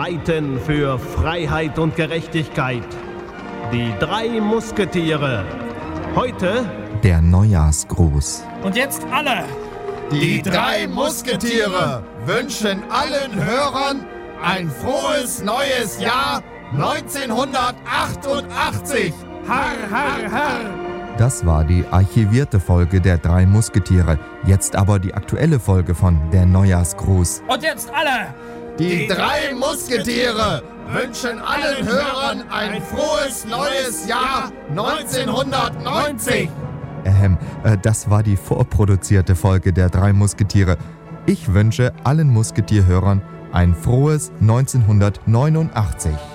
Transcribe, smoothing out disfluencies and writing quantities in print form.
streiten für Freiheit und Gerechtigkeit. Die 3 Musketiere. Heute der Neujahrsgruß. Und jetzt alle. Die 3 Musketiere wünschen allen Hörern ein frohes neues Jahr 1988. Har, har, har. Das war die archivierte Folge der 3 Musketiere. Jetzt aber die aktuelle Folge von der Neujahrsgruß. Und jetzt alle. Die 3 Musketiere wünschen allen Hörern ein frohes neues Jahr 1990. Das war die vorproduzierte Folge der 3 Musketiere. Ich wünsche allen Musketierhörern ein frohes 1989.